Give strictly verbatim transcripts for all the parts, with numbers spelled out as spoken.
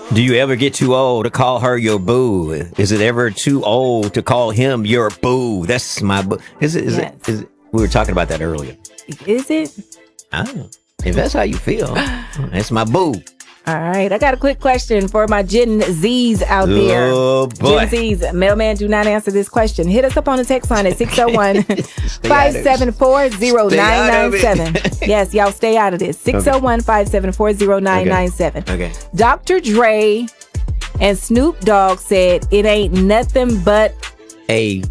Do you ever get too old to call her your boo? Is it ever too old to call him your boo? That's my boo. Is it? Is Yes. it? Is it? We were talking about that earlier. Is it? I don't know. If that's how you feel, that's my boo. All right. I got a quick question for my Gen Zs out there. Oh, boy. Gen Zs, mailman, do not answer this question. Hit us up on the text line at six oh one, five seven four, oh nine nine seven. Yes, y'all stay out of this. six oh one, five seven four, oh nine nine seven. Okay. Doctor Dre and Snoop Dogg said it ain't nothing but A.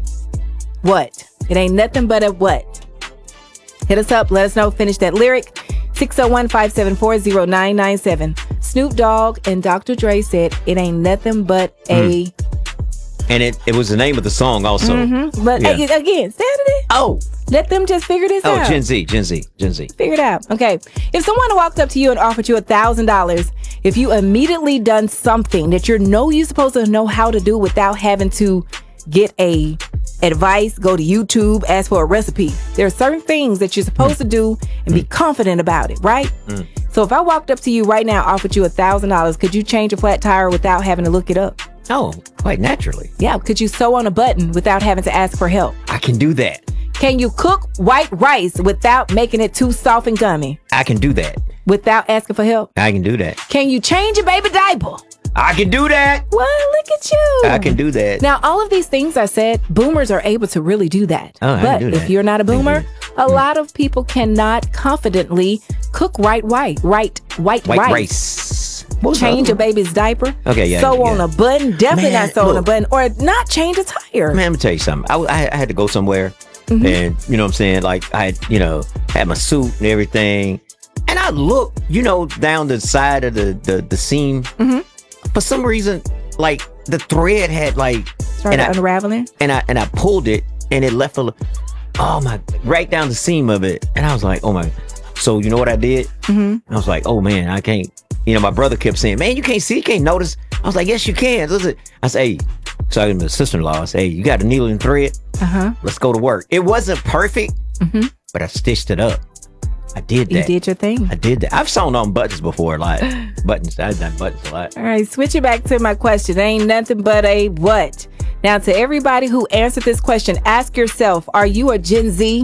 what? It ain't nothing but a what? Hit us up. Let us know. Finish that lyric. six oh one, five seven four, oh nine nine seven. Snoop Dogg and Doctor Dre said it ain't nothing but a... Mm. And it, it was the name of the song also. Mm-hmm. But Yeah. ag- again, Saturday, Oh. let them just figure this Oh, out. Gen Z, Gen Z, Gen Z. Figure it out. Okay. If someone walked up to you and offered you a thousand dollars, if you immediately done something that you know you're supposed to know how to do without having to get a advice, go to YouTube, ask for a recipe. There are certain things that you're supposed to do and be confident about it, right? Mm. So if I walked up to you right now, offered you a thousand dollars, could you change a flat tire without having to look it up? Oh, quite naturally. Yeah. Could you sew on a button without having to ask for help? I can do that. Can you cook white rice without making it too soft and gummy? I can do that. Without asking for help? I can do that. Can you change a baby diaper? I can do that. Well, look at you. I can do that. Now, all of these things I said, boomers are able to really do that. Oh, I but can do if that. you're not a boomer, a Mm. lot of people cannot confidently cook right white, right white, White rice. rice. What was the Change other a baby's diaper. Okay, yeah, Sew yeah. on a button. Definitely Man, not sew on a look. button. Or not change a tire. Man, let me tell you something. I, w- I, I had to go somewhere, Mm-hmm. and you know what I'm saying? Like, I had, you know, had my suit and everything. And I looked, you know, down the side of the, the, the seam. Mhm. For some reason, like, the thread had, like, Started and I, unraveling. and I and I pulled it, and it left a, li- oh my, right down the seam of it. And I was like, oh my. So, you know what I did? Mm-hmm. I was like, oh man, I can't. You know, my brother kept saying, man, you can't see, you can't notice. I was like, yes, you can. Listen. I said, hey, so I my sister-in-law, I said, hey, you got a needle and thread? Uh-huh. Let's go to work. It wasn't perfect, Mm-hmm. but I stitched it up. I did You that. did your thing. I did that. I've sewn on buttons before, like buttons. I've done buttons a lot. All right, switch it back to my question. Ain't nothing but a what? Now, to everybody who answered this question, ask yourself, are you a Gen Z?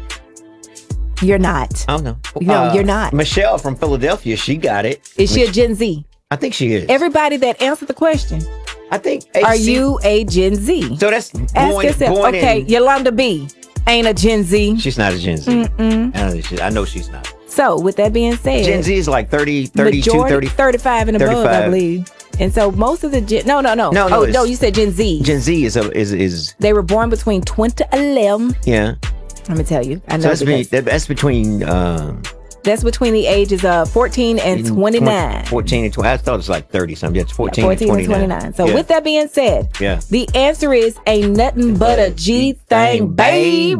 You're not. I don't know. No, you're not. Michelle from Philadelphia, she got it. Is she a Mich- Gen Z? I think she is. Everybody that answered the question, I think. are A C you a Gen Z? So that's Ask going, yourself. going Okay, in- Yolanda B ain't a Gen Z. She's not a Gen Z. Mm-mm. I, know that she, I know she's not. So, with that being said, Gen Z is like thirty, thirty-two, majority, thirty. thirty-five and above, I thirty-five. believe. And so, most of the Gen, no, no, no, No, no, oh it's- no, you said Gen Z. Gen Z is a, is is They were born between twenty eleven. yeah. Let me tell you, I So know that's, be, because that, that's between um, that's between the ages of fourteen and twenty-nine. fourteen and twenty. I thought it was like thirty something. It's fourteen, fourteen and and twenty-nine. twenty-nine. So yeah. with that being said, yeah. the answer is ain't nothing but a G thing, babe.